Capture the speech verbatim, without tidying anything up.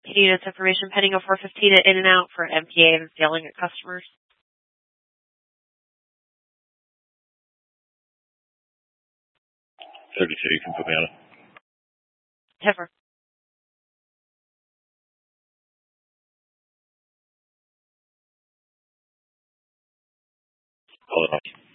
Meeting notes information pending a four fifteen at In-N-Out for M P A and yelling at customers. thirty-two, you can put me on it. Heifer. Call it off.